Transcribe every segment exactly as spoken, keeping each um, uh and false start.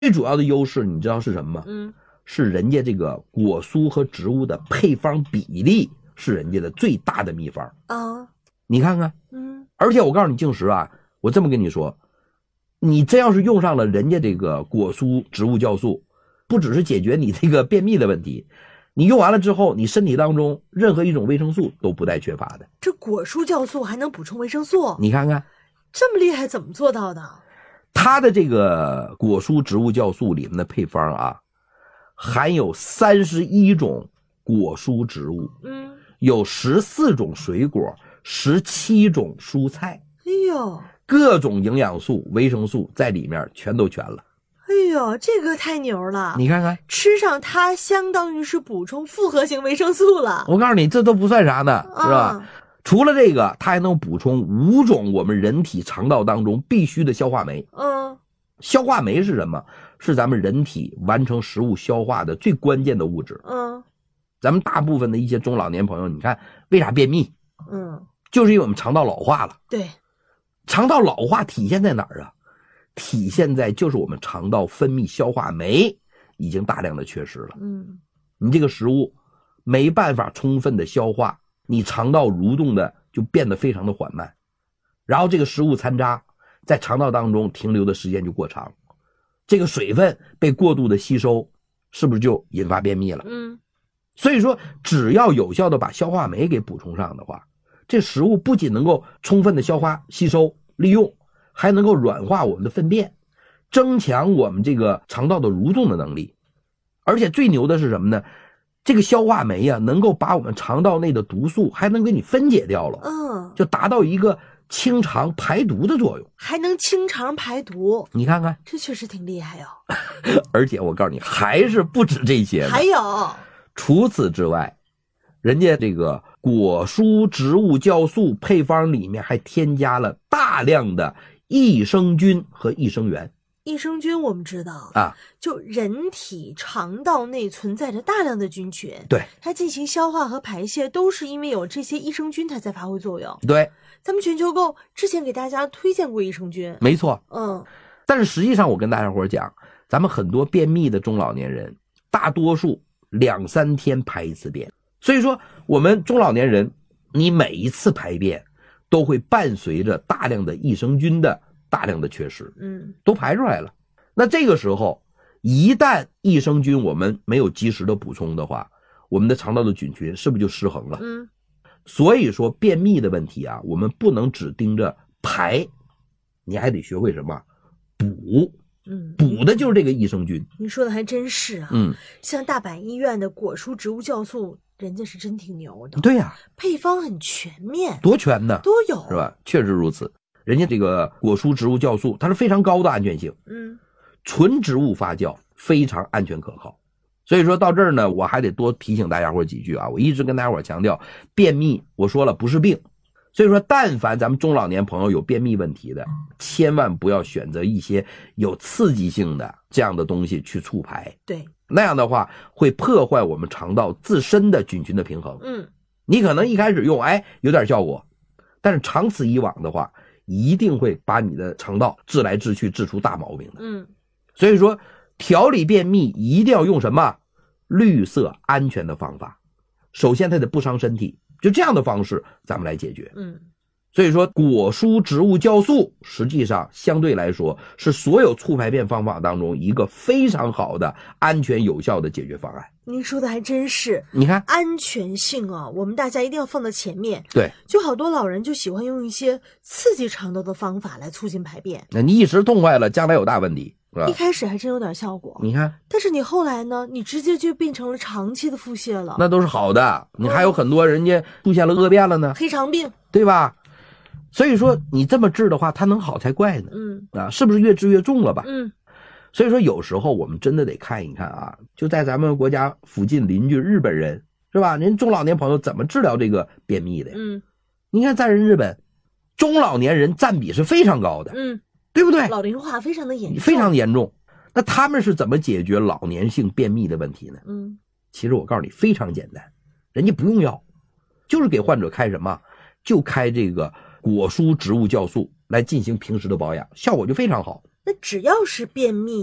最主要的优势你知道是什么吗？ 嗯， 是人家这个果蔬和植物的配方比例是人家的最大的秘方啊。 你看看， 嗯， 而且我告诉你静石啊，我这么跟你说，你真要是用上了人家这个果蔬植物酵素，不只是解决你这个便秘的问题，你用完了之后，你身体当中任何一种维生素都不带缺乏的。 这果蔬酵素还能补充维生素？ 你看看， 这么厉害，怎么做到的？ 它的这个果蔬植物酵素里面的配方啊，含有三十一种果蔬植物， 嗯， 有十四种水果，十七种蔬菜， 哎呦， 各种营养素、维生素在里面全都全了。 哎呦，这个太牛了！ 你看看， 吃上它相当于是补充复合型维生素了。 我告诉你，这都不算啥呢，是吧？ 啊， 除了这个，它还能补充五种我们人体肠道当中必须的消化酶。 嗯， 消化酶是什么？是咱们人体完成食物消化的最关键的物质。 嗯， 咱们大部分的一些中老年朋友，你看为啥便秘？ 嗯， 就是因为我们肠道老化了。 对， 肠道老化体现在哪儿啊？体现在就是我们肠道分泌消化酶已经大量的缺失了。 嗯， 你这个食物没办法充分的消化，你肠道蠕动的就变得非常的缓慢，然后这个食物残渣在肠道当中停留的时间就过长，这个水分被过度的吸收，是不是就引发便秘了？ 嗯， 所以说只要有效的把消化酶给补充上的话，这食物不仅能够充分的消化吸收利用，还能够软化我们的粪便，增强我们这个肠道的蠕动的能力。而且最牛的是什么呢？这个消化酶啊，能够把我们肠道内的毒素还能给你分解掉了， 嗯， 就达到一个清肠排毒的作用。 还能清肠排毒， 你看看， 这确实挺厉害哟。 而且我告诉你，还是不止这些呢。 还有， 除此之外，人家这个果蔬植物酵素配方里面还添加了大量的益生菌和益生元。 益生菌我们知道啊， 就人体肠道内存在着大量的菌群， 对， 它进行消化和排泄都是因为有这些益生菌它在发挥作用。 对， 咱们全球购之前给大家推荐过益生菌， 没错。 嗯， 但是实际上我跟大家伙讲，咱们很多便秘的中老年人，大多数两三天排一次便，所以说我们中老年人，你每一次排便都会伴随着大量的益生菌的大量的缺失， 嗯， 都排出来了。那这个时候一旦益生菌我们没有及时的补充的话，我们的肠道的菌群是不是就失衡了？ 嗯， 所以说便秘的问题啊，我们不能只盯着排，你还得学会什么补。 嗯， 补的就是这个益生菌。 你说的还真是啊。 嗯， 像大阪医院的果蔬植物酵素，人家是真挺牛的。 对呀、啊， 配方很全面， 多全呢， 都有， 是吧？确实如此。人家这个果蔬植物酵素，它是非常高的安全性。 嗯， 纯植物发酵非常安全可靠。所以说到这儿呢，我还得多提醒大家伙几句啊。我一直跟大家伙强调，便秘我说了不是病。所以说但凡咱们中老年朋友有便秘问题的，千万不要选择一些有刺激性的这样的东西去促排， 对， 那样的话会破坏我们肠道自身的菌群的平衡。 嗯， 你可能一开始用哎有点效果，但是长此以往的话，一定会把你的肠道治来治去治出大毛病的。 嗯， 所以说调理便秘一定要用什么绿色安全的方法，首先它得不伤身体，就这样的方式咱们来解决。 嗯， 所以说果蔬植物酵素实际上相对来说是所有促排便方法当中一个非常好的安全有效的解决方案。 您说的还真是。 你看安全性啊，我们大家一定要放在前面。 对， 就好多老人就喜欢用一些刺激肠道的方法来促进排便， 那你一时痛快了，将来有大问题，是吧？ 一开始还真有点效果， 你看， 但是你后来呢，你直接就变成了长期的腹泻了， 那都是好的。你还有很多人家出现了恶变了呢， 黑肠病， 对吧？所以说你这么治的话，它能好才怪呢。 嗯啊，是不是越治越重了吧？ 嗯， 所以说有时候我们真的得看一看啊，就在咱们国家附近邻居日本人，是吧？人中老年朋友怎么治疗这个便秘的呀？ 嗯， 你看在人日本，中老年人占比是非常高的， 嗯， 对不对？ 老龄化非常的严重， 非常严重。那他们是怎么解决老年性便秘的问题呢？ 嗯， 其实我告诉你非常简单，人家不用药，就是给患者开什么，就开这个果蔬植物酵素来进行平时的保养，效果就非常好。 那只要是便秘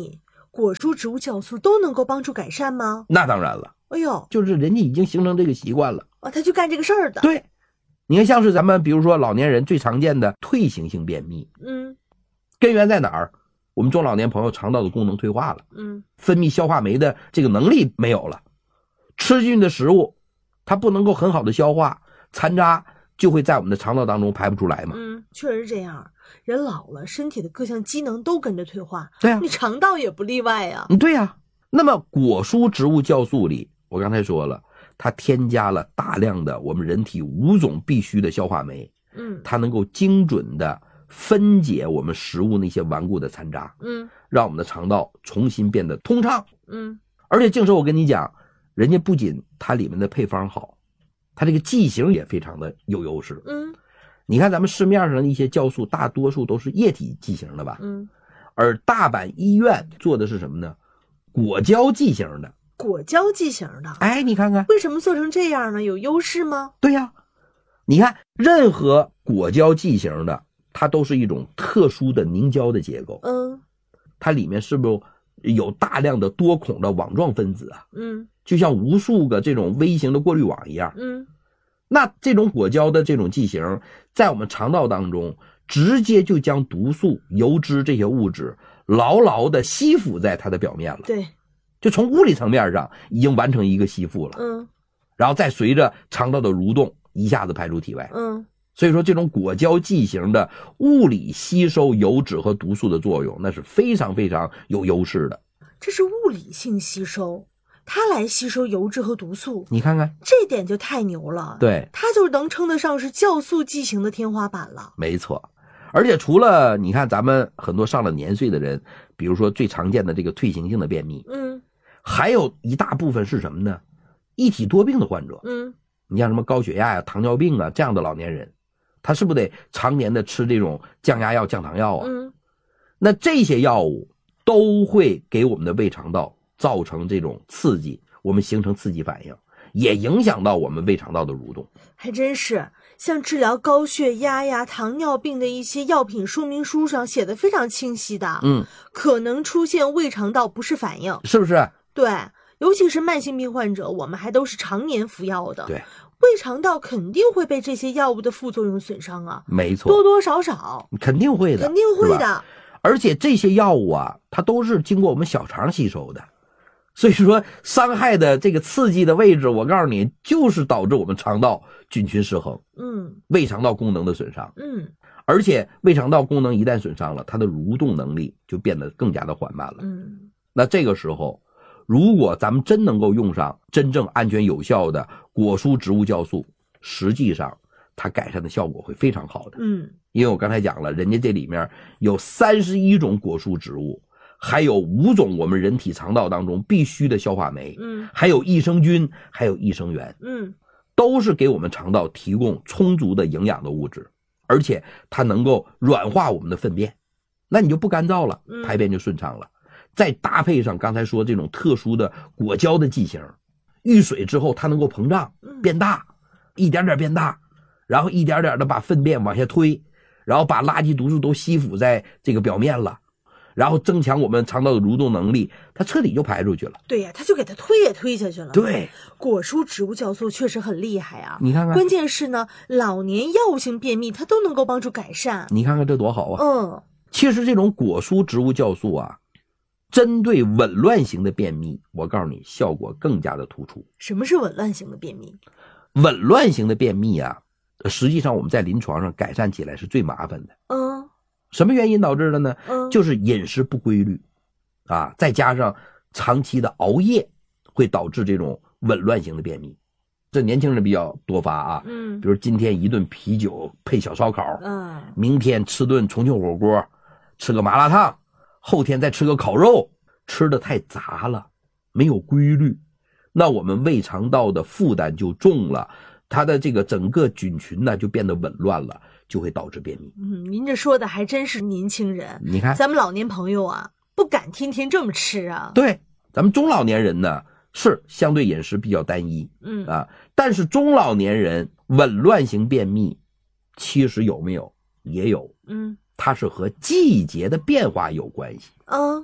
果蔬植物酵素都能够帮助改善吗？ 那当然了， 哎呦， 就是人家已经形成这个习惯了。 哦，他去干这个事儿的。 对，你看像是咱们比如说老年人最常见的退行性便秘， 嗯根源在哪儿？我们中老年朋友肠道的功能退化了， 嗯分泌消化酶的这个能力没有了，吃进去的食物它不能够很好的消化，残渣就会在我们的肠道当中排不出来嘛。 嗯，确实这样。人老了，身体的各项机能都跟着退化， 对啊你肠道也不例外呀。 嗯，对呀。那么果蔬植物酵素里，我刚才说了，它添加了大量的我们人体五种必需的消化酶， 嗯它能够精准的分解我们食物那些顽固的残渣， 嗯让我们的肠道重新变得通畅。 嗯而且净说我跟你讲，人家不仅它里面的配方好，它这个剂型也非常的有优势。 嗯你看咱们市面上的一些酵素大多数都是液体剂型的吧， 嗯， 而大阪医院做的是什么呢？果胶剂型的。 果胶剂型的。 哎，你看看， 为什么做成这样呢？有优势吗？ 对呀，你看任何果胶剂型的，它都是一种特殊的凝胶的结构， 嗯它里面是不是有大量的多孔的网状分子啊？ 嗯就像无数个这种微型的过滤网一样。 嗯那这种果胶的这种剂型，在我们肠道当中，直接就将毒素、油脂这些物质牢牢的吸附在它的表面了。 对， 就从物理层面上已经完成一个吸附了， 嗯然后再随着肠道的蠕动，一下子排出体外。 嗯所以说，这种果胶剂型的物理吸收油脂和毒素的作用，那是非常非常有优势的。 这是物理性吸收，它来吸收油脂和毒素， 你看看， 这点就太牛了。 对， 它就能称得上是酵素剂型的天花板了。 没错。而且除了你看咱们很多上了年岁的人，比如说最常见的这个退行性的便秘， 嗯还有一大部分是什么呢？一体多病的患者， 嗯你像什么高血压呀、糖尿病啊这样的老年人，他是不是得常年的吃这种降压药、降糖药啊？ 嗯那这些药物都会给我们的胃肠道造成这种刺激，我们形成刺激反应，也影响到我们胃肠道的蠕动。 还真是，像治疗高血压呀、糖尿病的一些药品说明书上写的非常清晰的， 嗯， 可能出现胃肠道不适反应。 是不是？ 对，尤其是慢性病患者，我们还都是常年服药的， 对， 胃肠道肯定会被这些药物的副作用损伤啊， 没错， 多多少少肯定会的， 肯定会是吧。 的。 而且这些药物啊，它都是经过我们小肠吸收的，所以说伤害的这个刺激的位置，我告诉你，就是导致我们肠道菌群失衡， 嗯胃肠道功能的损伤。 嗯而且胃肠道功能一旦损伤了，它的蠕动能力就变得更加的缓慢了。 嗯那这个时候，如果咱们真能够用上真正安全有效的果蔬植物酵素，实际上它改善的效果会非常好的。 嗯因为我刚才讲了，人家这里面有三十一种果蔬植物，还有五种我们人体肠道当中必须的消化酶， 嗯还有益生菌，还有益生元， 嗯都是给我们肠道提供充足的营养的物质，而且它能够软化我们的粪便，那你就不干燥了，排便就顺畅了。再搭配上刚才说这种特殊的果胶的剂型，遇水之后它能够膨胀变大，一点点变大，然后一点点的把粪便往下推，然后把垃圾毒素都吸附在这个表面了，然后增强我们肠道的蠕动能力，它彻底就排出去了。 对呀，他就给他推也推下去了。 对， 果蔬植物酵素确实很厉害啊！ 你看看， 关键是呢，老年药物性便秘它都能够帮助改善。 你看看这多好啊！ 嗯， 其实这种果蔬植物酵素啊，针对紊乱型的便秘，我告诉你，效果更加的突出。 什么是紊乱型的便秘？ 紊乱型的便秘啊，实际上我们在临床上改善起来是最麻烦的。 嗯什么原因导致的呢？ 嗯， 就是饮食不规律啊，再加上长期的熬夜，会导致这种紊乱型的便秘。这年轻人比较多发啊， 嗯， 比如今天一顿啤酒配小烧烤， 嗯， 明天吃顿重庆火锅，吃个麻辣烫，后天再吃个烤肉，吃的太杂了，没有规律，那我们胃肠道的负担就重了，它的这个整个菌群呢就变得紊乱了，就会导致便秘。 嗯，您这说的还真是年轻人， 你看， 咱们老年朋友啊，不敢天天这么吃啊。 对，咱们中老年人呢是相对饮食比较单一， 嗯啊，但是中老年人紊乱型便秘，其实有没有也有， 嗯它是和季节的变化有关系。 啊，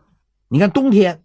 你看冬天